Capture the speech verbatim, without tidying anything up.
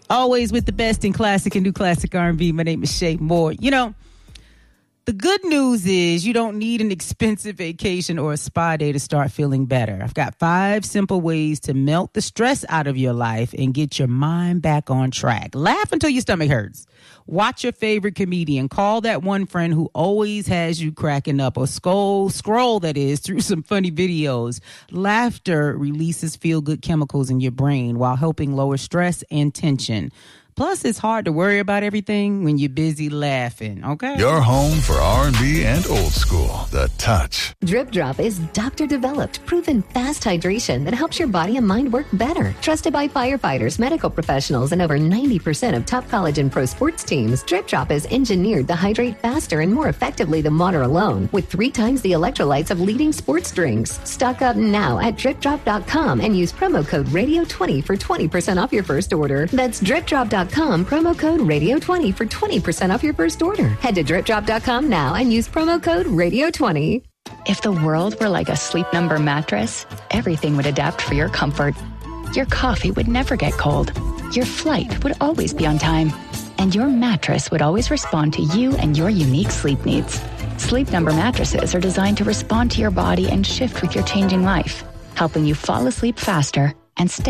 Always with the best in classic and new classic R and B. My name is Shay Moore. You know, the good news is you don't need an expensive vacation or a spa day to start feeling better. I've got five simple ways to melt the stress out of your life and get your mind back on track. Laugh until your stomach hurts. Watch your favorite comedian. Call that one friend who always has you cracking up, or scroll, scroll that is, through some funny videos. Laughter releases feel-good chemicals in your brain while helping lower stress and tension. Plus, it's hard to worry about everything when you're busy laughing, okay? Your home for R and B and old school. The Touch. Drip Drop is doctor-developed, proven fast hydration that helps your body and mind work better. Trusted by firefighters, medical professionals, and over ninety percent of top college and pro sports teams, Drip Drop is engineered to hydrate faster and more effectively than water alone, with three times the electrolytes of leading sports drinks. Stock up now at drip drop dot com and use promo code radio twenty for twenty percent off your first order. That's drip drop dot com, promo code radio twenty for twenty percent off your first order. Head to drip drop dot com now and use promo code radio twenty. If the world were like a Sleep Number mattress, everything would adapt for your comfort. Your coffee would never get cold. Your flight would always be on time. And your mattress would always respond to you and your unique sleep needs. Sleep Number mattresses are designed to respond to your body and shift with your changing life, helping you fall asleep faster and stay